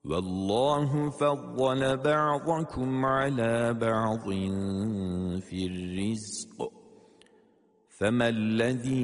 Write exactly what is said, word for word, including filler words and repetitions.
والله فضل بعضكم على بعض في الرزق فما الذي